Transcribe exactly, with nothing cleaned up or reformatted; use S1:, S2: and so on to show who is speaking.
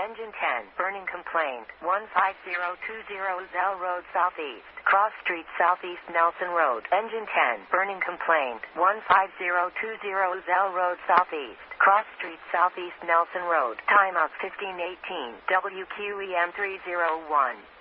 S1: Engine ten, burning complaint, one five zero two zero Zell Road Southeast, Cross Street Southeast Nelson Road. Engine ten, burning complaint, one five zero two zero Zell Road Southeast, Cross Street Southeast Nelson Road. Timeout fifteen eighteen, W Q E M three zero one.